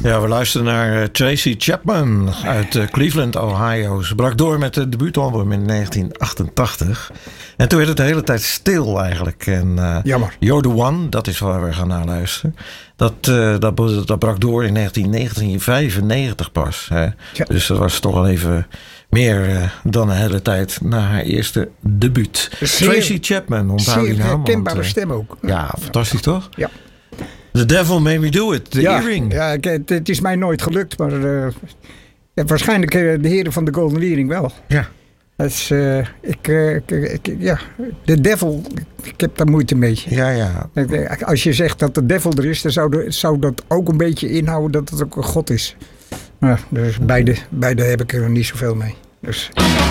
Ja, we luisteren naar Tracy Chapman uit Cleveland, Ohio. Ze brak door met het debuutalbum in 1988. En toen werd het de hele tijd stil eigenlijk. En Jammer. You're the One, dat is waar we gaan naar luisteren. Dat brak door in 1995 pas. Hè? Ja. Dus dat was toch wel even meer dan een hele tijd na haar eerste debuut. Tracy Chapman, onthoud die naam. Zeer herkenbare stem ook. Ja, fantastisch toch? Ja. The Devil Made Me Do It, de earring. Ja, het is mij nooit gelukt, maar waarschijnlijk de heren van de Golden Earring wel. Ja. Dus, de devil, ik heb daar moeite mee. Ja. Als je zegt dat de devil er is, dan zou dat ook een beetje inhouden dat het ook een god is. Dus beide heb ik er niet zoveel mee. Dus.